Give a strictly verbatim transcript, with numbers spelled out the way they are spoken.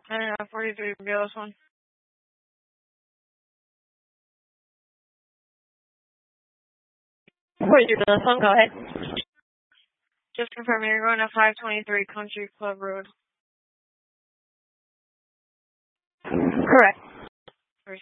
I have forty-three B L S one. forty-three B L S one, go ahead. Just confirming you're going to five twenty-three Country Club Road. Correct.